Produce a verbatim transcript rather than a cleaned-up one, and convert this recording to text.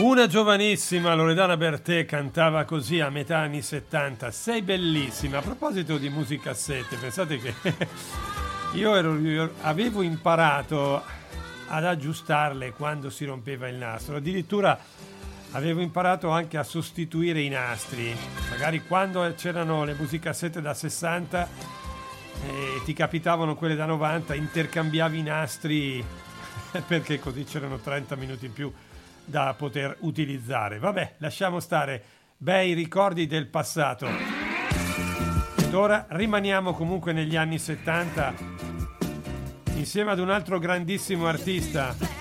Una giovanissima Loredana Bertè cantava così a metà anni settanta. Sei bellissima. A proposito di musicassette, pensate che io, ero, io avevo imparato ad aggiustarle quando si rompeva il nastro. Addirittura avevo imparato anche a sostituire i nastri. Magari quando c'erano le musicassette da sessanta e ti capitavano quelle da novanta, intercambiavi i nastri perché così c'erano trenta minuti in più da poter utilizzare. Vabbè, lasciamo stare, bei ricordi del passato. Ed ora rimaniamo comunque negli anni settanta insieme ad un altro grandissimo artista,